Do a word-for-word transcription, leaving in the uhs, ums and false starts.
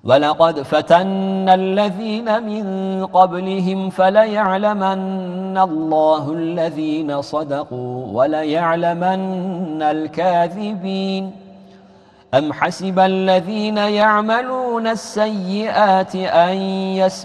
ولقد فتنا الذين من قبلهم فليعلمن الله الذين صدقوا وليعلمن الكاذبين أم حسب الذين يعملون السيئات أن يسبقوا